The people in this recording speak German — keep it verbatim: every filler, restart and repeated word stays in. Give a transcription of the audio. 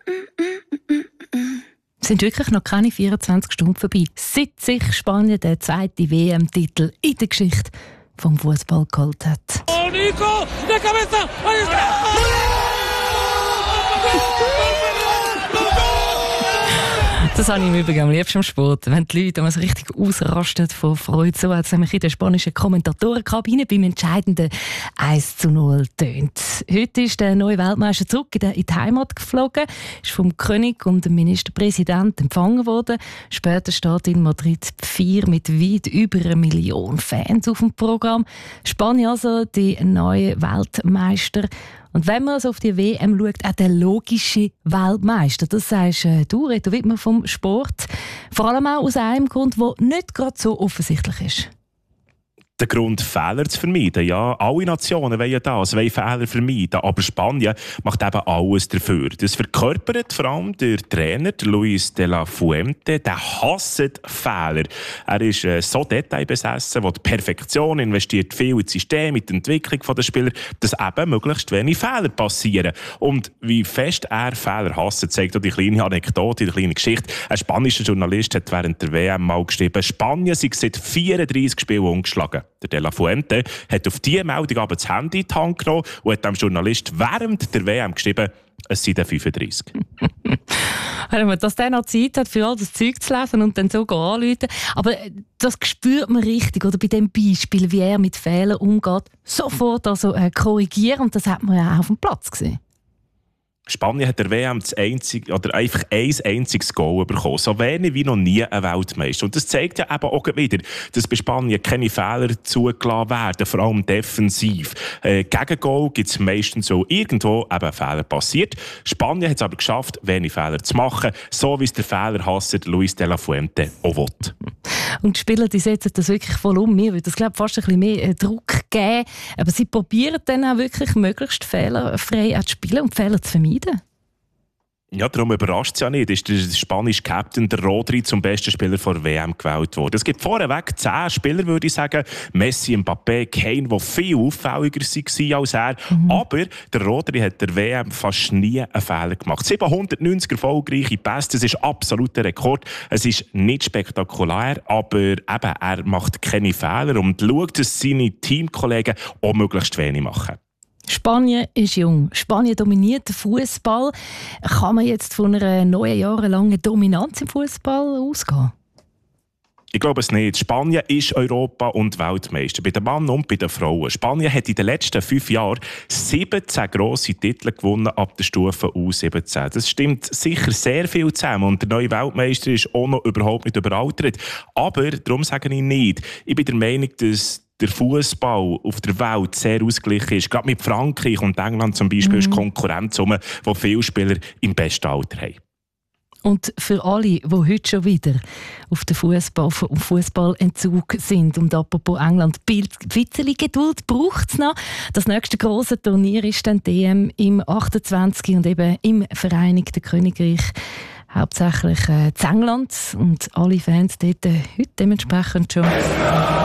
Es sind wirklich noch keine vierundzwanzig Stunden vorbei, seit sich Spanien den zweiten W M-Titel in der Geschichte vom Fußball geholt hat. Oh, Nico, de cabeza, ahí está! Das habe ich im Übrigen am liebsten im Sport, wenn die Leute so richtig ausrasten vor Freude. So hat es nämlich in der spanischen Kommentatorenkabine beim entscheidenden eins zu null tönt. Heute ist der neue Weltmeister zurück in die Heimat geflogen, ist vom König und dem Ministerpräsident empfangen worden. Später steht in Madrid die Feier mit weit über einer Million Fans auf dem Programm. Spanien also die neue Weltmeister. Und wenn man also auf die W M schaut, auch der logische Weltmeister. Das sagst äh, du, Reto Wittmer vom Sport. Vor allem auch aus einem Grund, der nicht gerade so offensichtlich ist. Der Grund, Fehler zu vermeiden. Ja, alle Nationen wollen das, wollen Fehler vermeiden. Aber Spanien macht eben alles dafür. Das verkörpert vor allem der Trainer, der Luis de la Fuente. Der hasst Fehler. Er ist äh, so detailbesessen, wo die Perfektion investiert viel in das System, in die Entwicklung der Spieler, dass eben möglichst wenig Fehler passieren. Und wie fest er Fehler hasst, zeigt auch die kleine Anekdote, die kleine Geschichte. Ein spanischer Journalist hat während der W M mal geschrieben, Spanien sei seit vierunddreissig Spielen ungeschlagen. Der De La Fuente hat auf diese Meldung aber das Handy in die Hand genommen und hat dem Journalist während der W M geschrieben, es seien fünfunddreissig. Wenn man das dann noch Zeit hat, für all das Zeug zu lesen und dann so anrufen. Aber das spürt man richtig, oder bei dem Beispiel, wie er mit Fehlern umgeht, sofort also äh, korrigieren. Und das hat man ja auch auf dem Platz gesehen. Spanien hat der W M das einzige, oder einfach ein einziges Goal bekommen. So wenig wie noch nie ein Weltmeister. Und das zeigt ja eben auch wieder, dass bei Spanien keine Fehler zugelassen werden, vor allem defensiv. Äh, gegen Goal gibt es meistens so irgendwo eben Fehler passiert. Spanien hat es aber geschafft, wenig Fehler zu machen, so wie es der Fehlerhasser Luis de la Fuente auch will. Und die Spieler, die setzen das wirklich voll um. Mir würde das, glaube ich, fast ein bisschen mehr Druck geben. Aber sie probieren dann auch wirklich möglichst fehlerfrei zu spielen und Fehler zu vermeiden. Ja, darum überrascht es ja nicht. Ist der spanische Captain, der Rodri, zum besten Spieler der W M gewählt worden. Es gibt vorweg zehn Spieler, würde ich sagen. Messi, Mbappé, Kane, die viel auffälliger waren als er. Mhm. Aber der Rodri hat der W M fast nie einen Fehler gemacht. siebenhundertneunzig erfolgreiche Pässe, das ist absoluter Rekord. Es ist nicht spektakulär, aber eben, er macht keine Fehler und schaut, dass seine Teamkollegen auch möglichst wenig machen. Spanien ist jung. Spanien dominiert den Fußball. Kann man jetzt von einer neuen, jahrelangen Dominanz im Fußball ausgehen? Ich glaube es nicht. Spanien ist Europa- und Weltmeister. Bei den Männern und bei den Frauen. Spanien hat in den letzten fünf Jahren siebzehn grosse Titel gewonnen ab der Stufe U siebzehn. Das stimmt sicher sehr viel zusammen. Und der neue Weltmeister ist auch noch überhaupt nicht überaltert. Aber darum sage ich nicht. Ich bin der Meinung, dass der Fußball auf der Welt sehr ausgeglichen ist. Gerade mit Frankreich und England zum Beispiel mhm. ist Konkurrenz um, wo viele Spieler im besten Alter haben. Und für alle, die heute schon wieder auf dem Fußball, auf Fußballentzug sind, und apropos England, ein bisschen Geduld braucht es noch. Das nächste grosse Turnier ist dann D M im achtundzwanzig und eben im Vereinigten Königreich. Hauptsächlich äh, in England und alle Fans dort äh, heute dementsprechend schon